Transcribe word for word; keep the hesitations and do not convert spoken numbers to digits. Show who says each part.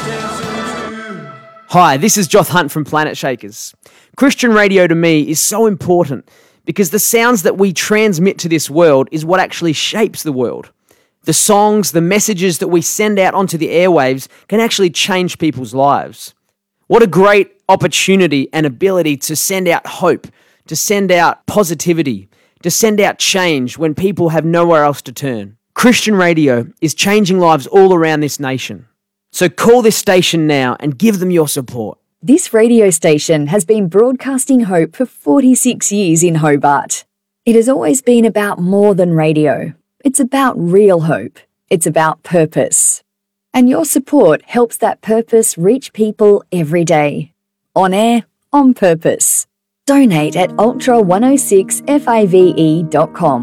Speaker 1: Hi, this is Joth Hunt from Planet Shakers. Christian radio to me is so important because the sounds that we transmit to this world is what actually shapes the world. The songs, the messages that we send out onto the airwaves can actually change people's lives. What a great opportunity and ability to send out hope, to send out positivity, to send out change when people have nowhere else to turn. Christian radio is changing lives all around this nation. So call this station now and give them your support.
Speaker 2: This radio station has been broadcasting hope for forty-six years in Hobart. It has always been about more than radio. It's about real hope. It's about purpose. And your support helps that purpose reach people every day. On air, on purpose. Donate at ultra one oh six five e dot com.